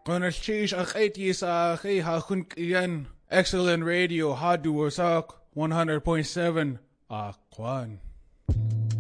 Konalchish akaitis akay hakun kiyan. Excellent radio hadu wasak 100.7 Akwan.